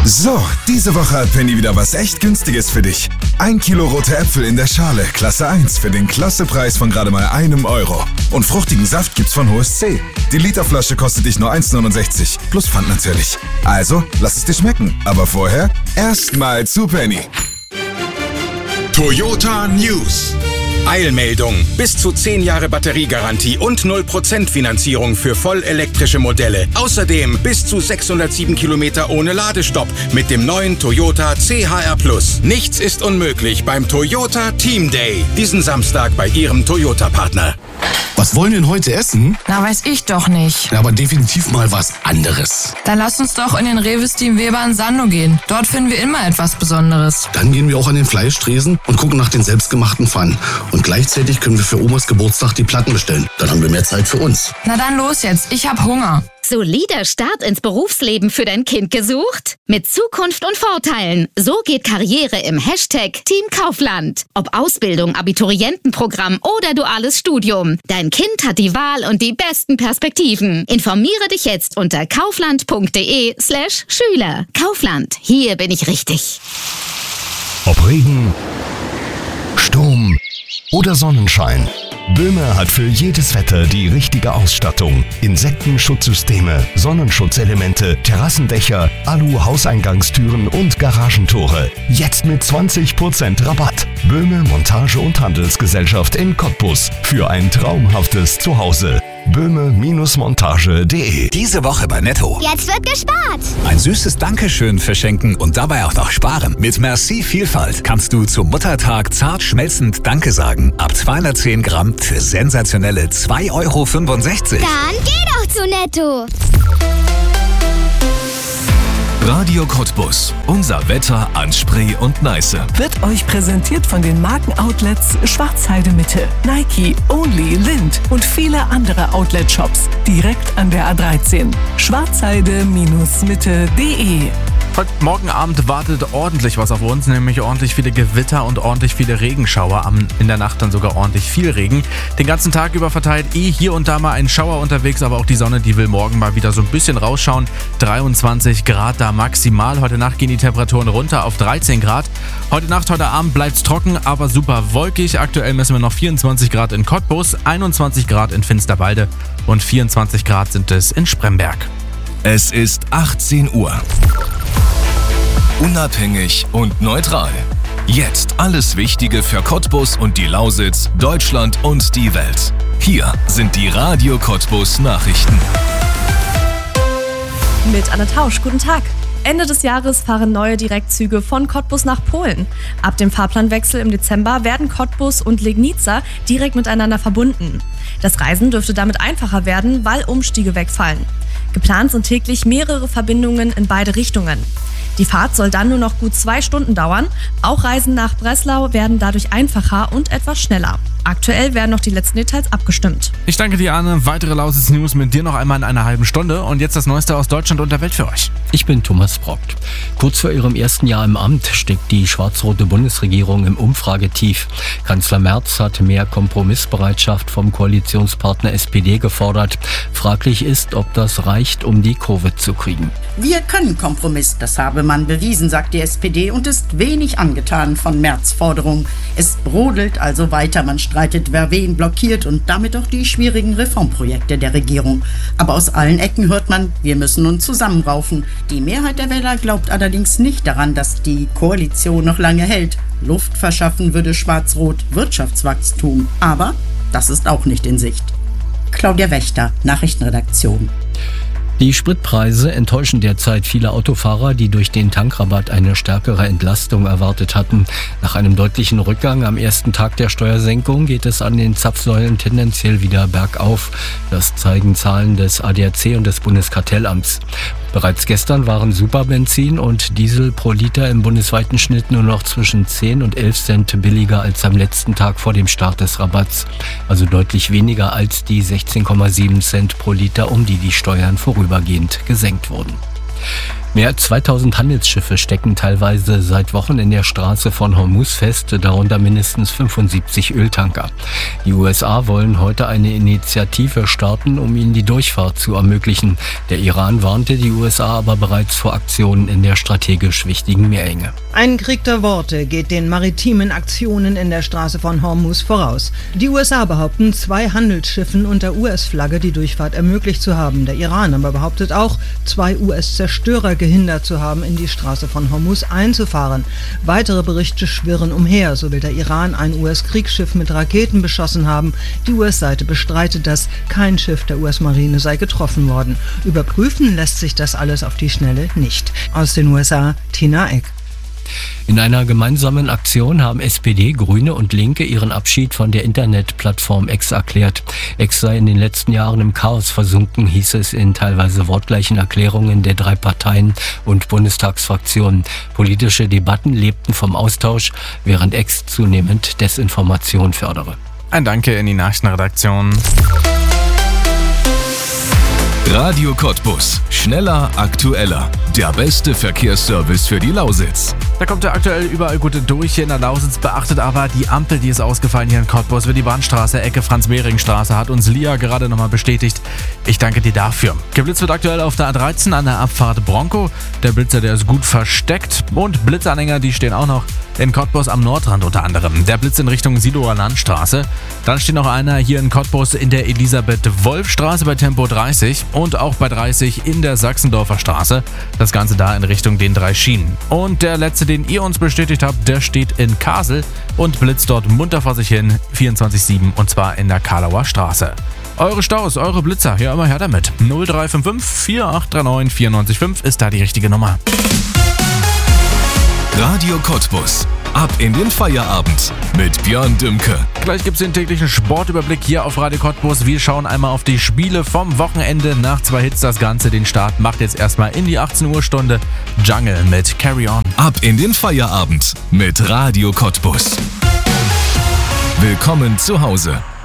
So, diese Woche hat Penny wieder was echt Günstiges für dich. 1 Kilo rote Äpfel in der Schale, Klasse 1, für den Klassepreis von gerade mal €1. Und fruchtigen Saft gibt's von HSC. Die Literflasche kostet dich nur 1,69, plus Pfand natürlich. Also, lass es dir schmecken. Aber vorher erstmal zu Penny. Toyota News. Eilmeldung. Bis zu 10 Jahre Batteriegarantie und 0% Finanzierung für vollelektrische Modelle. Außerdem bis zu 607 Kilometer ohne Ladestopp mit dem neuen Toyota CHR+. Nichts ist unmöglich beim Toyota Team Day. Diesen Samstag bei Ihrem Toyota-Partner. Was wollen wir denn heute essen? Na, weiß ich doch nicht. Ja, aber definitiv mal was anderes. Dann lass uns doch in den Rewe Steam Weber in Sandow gehen. Dort finden wir immer etwas Besonderes. Dann gehen wir auch an den Fleischtresen und gucken nach den selbstgemachten Pfannen. Und gleichzeitig können wir für Omas Geburtstag die Platten bestellen. Dann haben wir mehr Zeit für uns. Na dann los jetzt, ich hab Hunger. Solider Start ins Berufsleben für dein Kind gesucht? Mit Zukunft und Vorteilen. So geht Karriere im Hashtag Team Kaufland. Ob Ausbildung, Abiturientenprogramm oder duales Studium. Dein Kind hat die Wahl und die besten Perspektiven. Informiere dich jetzt unter kaufland.de/Schüler. Kaufland, hier bin ich richtig. Ob Regen, Sturm oder Sonnenschein. Böhme hat für jedes Wetter die richtige Ausstattung. Insektenschutzsysteme, Sonnenschutzelemente, Terrassendächer, Alu-Hauseingangstüren und Garagentore. Jetzt mit 20% Rabatt. Böhme Montage- und Handelsgesellschaft in Cottbus. Für ein traumhaftes Zuhause. Böhme-montage.de. Diese Woche bei Netto. Jetzt wird gespart. Ein süßes Dankeschön verschenken und dabei auch noch sparen. Mit Merci Vielfalt kannst du zum Muttertag zart schmelzend Danke sagen. Ab 210 Gramm für sensationelle 2,65 €. Dann geh doch zu Netto. Radio Cottbus. Unser Wetter an Spree und Neiße. Wird euch präsentiert von den Markenoutlets Schwarzheide Mitte, Nike, Only, Lind und viele andere Outlet-Shops. Direkt an der A13. Schwarzheide-mitte.de. Heute Morgen Abend wartet ordentlich was auf uns, nämlich ordentlich viele Gewitter und ordentlich viele Regenschauer. In der Nacht dann sogar ordentlich viel Regen. Den ganzen Tag über verteilt hier und da mal ein Schauer unterwegs, aber auch die Sonne, die will morgen mal wieder so ein bisschen rausschauen. 23 Grad da maximal. Heute Nacht gehen die Temperaturen runter auf 13 Grad. Heute Nacht, heute Abend bleibt's trocken, aber super wolkig. Aktuell messen wir noch 24 Grad in Cottbus, 21 Grad in Finsterwalde und 24 Grad sind es in Spremberg. Es ist 18 Uhr. Unabhängig und neutral. Jetzt alles Wichtige für Cottbus und die Lausitz, Deutschland und die Welt. Hier sind die Radio Cottbus Nachrichten. Mit Anne Tausch, guten Tag. Ende des Jahres fahren neue Direktzüge von Cottbus nach Polen. Ab dem Fahrplanwechsel im Dezember werden Cottbus und Legnica direkt miteinander verbunden. Das Reisen dürfte damit einfacher werden, weil Umstiege wegfallen. Geplant sind täglich mehrere Verbindungen in beide Richtungen. Die Fahrt soll dann nur noch gut 2 Stunden dauern. Auch Reisen nach Breslau werden dadurch einfacher und etwas schneller. Aktuell werden noch die letzten Details abgestimmt. Ich danke dir, Anne. Weitere Lausitz News mit dir noch einmal in einer halben Stunde. Und jetzt das Neueste aus Deutschland und der Welt für euch. Ich bin Thomas Brockt. Kurz vor ihrem ersten Jahr im Amt steckt die schwarz-rote Bundesregierung im Umfragetief. Kanzler Merz hat mehr Kompromissbereitschaft vom Koalitionspartner SPD gefordert. Fraglich ist, ob das reicht, um die Kurve zu kriegen. Wir können Kompromiss, das habe man bewiesen, sagt die SPD und ist wenig angetan von Merz' Forderung. Es brodelt also weiter, man streitet, wer wen blockiert und damit auch die schwierigen Reformprojekte der Regierung. Aber aus allen Ecken hört man, wir müssen uns zusammenraufen. Die Mehrheit der Wähler glaubt allerdings nicht daran, dass die Koalition noch lange hält. Luft verschaffen würde Schwarz-Rot Wirtschaftswachstum. Aber das ist auch nicht in Sicht. Claudia Wächter, Nachrichtenredaktion. Die Spritpreise enttäuschen derzeit viele Autofahrer, die durch den Tankrabatt eine stärkere Entlastung erwartet hatten. Nach einem deutlichen Rückgang am ersten Tag der Steuersenkung geht es an den Zapfsäulen tendenziell wieder bergauf. Das zeigen Zahlen des ADAC und des Bundeskartellamts. Bereits gestern waren Superbenzin und Diesel pro Liter im bundesweiten Schnitt nur noch zwischen 10 und 11 Cent billiger als am letzten Tag vor dem Start des Rabatts. Also deutlich weniger als die 16,7 Cent pro Liter, um die Steuern vorübergehend gesenkt wurden. Mehr als 2000 Handelsschiffe stecken teilweise seit Wochen in der Straße von Hormuz fest, darunter mindestens 75 Öltanker. Die USA wollen heute eine Initiative starten, um ihnen die Durchfahrt zu ermöglichen. Der Iran warnte die USA aber bereits vor Aktionen in der strategisch wichtigen Meerenge. Ein Krieg der Worte geht den maritimen Aktionen in der Straße von Hormuz voraus. Die USA behaupten, 2 Handelsschiffen unter US-Flagge die Durchfahrt ermöglicht zu haben. Der Iran aber behauptet auch, 2 US-Zerstörer gehindert zu haben, in die Straße von Hormuz einzufahren. Weitere Berichte schwirren umher. So will der Iran ein US-Kriegsschiff mit Raketen beschossen haben. Die US-Seite bestreitet das. Kein Schiff der US-Marine sei getroffen worden. Überprüfen lässt sich das alles auf die Schnelle nicht. Aus den USA, Tina Eck. In einer gemeinsamen Aktion haben SPD, Grüne und Linke ihren Abschied von der Internetplattform X erklärt. X sei in den letzten Jahren im Chaos versunken, hieß es in teilweise wortgleichen Erklärungen der 3 Parteien und Bundestagsfraktionen. Politische Debatten lebten vom Austausch, während X zunehmend Desinformation fördere. Ein Danke in die Nachrichtenredaktion. Radio Cottbus. Schneller, aktueller. Der beste Verkehrsservice für die Lausitz. Da kommt ja aktuell überall gut durch hier in der Lausitz. Beachtet aber, die Ampel, die ist ausgefallen hier in Cottbus für die Bahnstraße, Ecke Franz-Mehring-Straße, hat uns Lia gerade nochmal bestätigt. Ich danke dir dafür. Geblitzt wird aktuell auf der A13 an der Abfahrt Bronco. Der Blitzer, der ist gut versteckt. Und Blitzanhänger, die stehen auch noch in Cottbus am Nordrand unter anderem. Der Blitz in Richtung Sidower Landstraße. Dann steht noch einer hier in Cottbus in der Elisabeth-Wolf-Straße bei Tempo 30 und auch bei 30 in der Sachsendorfer Straße. Das Ganze da in Richtung den 3 Schienen. Und der letzte, den ihr uns bestätigt habt, der steht in Kassel und blitzt dort munter vor sich hin, 24/7 und zwar in der Karlauer Straße. Eure Staus, eure Blitzer, ja immer her damit. 0355 4839 94,5 ist da die richtige Nummer. Radio Cottbus. Ab in den Feierabend mit Björn Dümke. Gleich gibt's den täglichen Sportüberblick hier auf Radio Cottbus. Wir schauen einmal auf die Spiele vom Wochenende. Nach 2 Hits das Ganze. Den Start macht jetzt erstmal in die 18 Uhr Stunde Jungle mit Carry On. Ab in den Feierabend mit Radio Cottbus. Willkommen zu Hause.